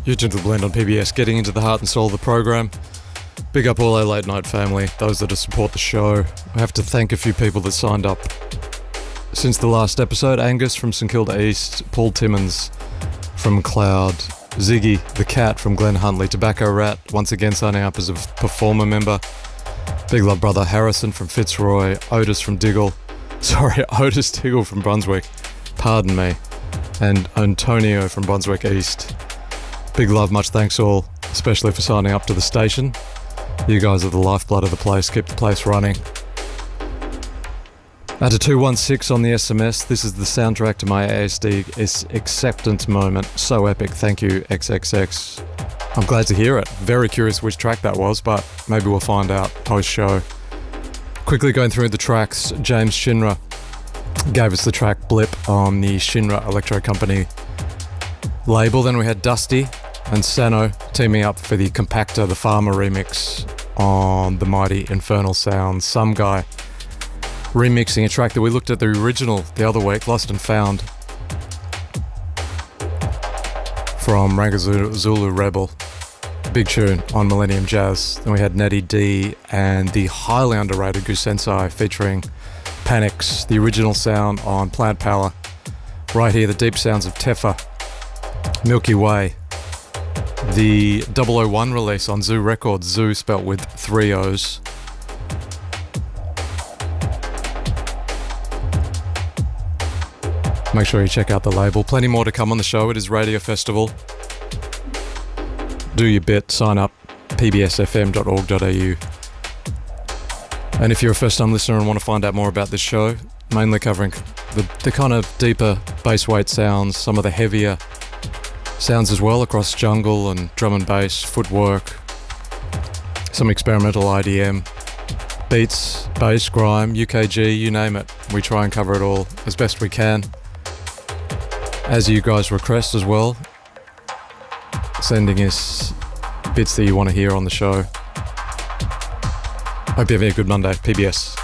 Your Gentle Blend on PBS, getting into the heart and soul of the program. Big up all our late night family, those that support the show. I have to thank a few people that signed up since the last episode. Angus from St Kilda East, Paul Timmins from Cloud, Ziggy the Cat from Glen Huntley, Tobacco Rat once again signing up as a performer member. Big love brother Harrison from Fitzroy, Otis Diggle from Brunswick, pardon me, and Antonio from Brunswick East. Big love, much thanks all, especially for signing up to the station. You guys are the lifeblood of the place, keep the place running. At a 216 on the SMS, this is the soundtrack to my ASD acceptance moment. So epic, thank you XXX. I'm glad to hear it. Very curious which track that was, but maybe we'll find out post-show. Quickly going through the tracks, James Shinra gave us the track Blip on the Shinra Electro Company label. Then we had Dusty and Sano teaming up for the Compactor, the Farmer remix on the mighty Infernal Sounds. Some guy remixing a track that we looked at the original the other week, Lost and Found, from Zulu Rebel. Big tune on Millennium Jazz. Then we had Nettie D and the highly underrated Gusensai featuring Panics, the original sound on Plant Power. Right here, the deep sounds of Tefa, Milky Way, the 001 release on Zoo Records, Zoo spelt with 3 O's. Make sure you check out the label. Plenty more to come on the show. It is Radio Festival. Do your bit, sign up, pbsfm.org.au. And if you're a first time listener and want to find out more about this show, mainly covering the kind of deeper bass weight sounds, some of the heavier sounds as well across jungle and drum and bass, footwork, some experimental IDM, beats, bass, grime, UKG, you name it. We try and cover it all as best we can, as you guys request as well, sending us bits that you want to hear on the show. Hope you have a good Monday. PBS.